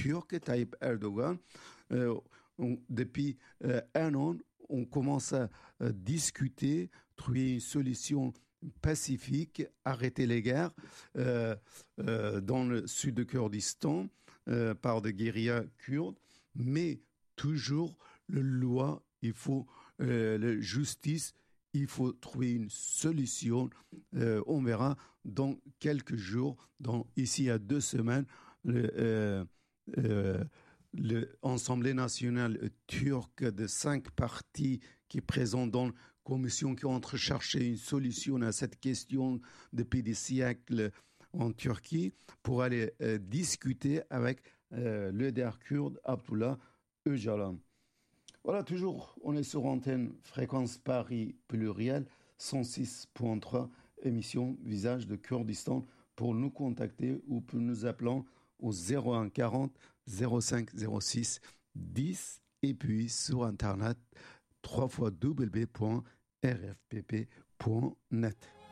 turc, Tayyip Erdogan. Depuis un an, on commence à discuter, trouver une solution pacifique, arrêter les guerres dans le sud de Kurdistan par des guérillas kurdes, mais toujours la loi, il faut la justice, il faut trouver une solution. On verra dans quelques jours, ici à 2 semaines, l'Assemblée nationale turque de 5 partis qui est présent dans la commission qui est en train de chercher une solution à cette question depuis des siècles en Turquie pour aller discuter avec le leader kurde Abdullah Öcalan. Voilà, toujours, on est sur antenne Fréquence Paris Pluriel 106.3, émission Visage de Kurdistan. Pour nous contacter ou pour nous appeler au 01 40 05 06 10 et puis sur internet www.rfpp.net.